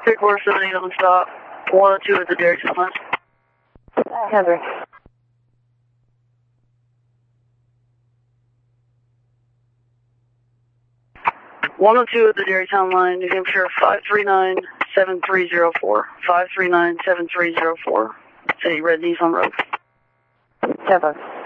347 on the stop. 102 at the Dairy Town line. Heather. 102 at the Dairy Town line, New Hampshire 539-7304. 539-7304. City Red Nissan Road. Heather.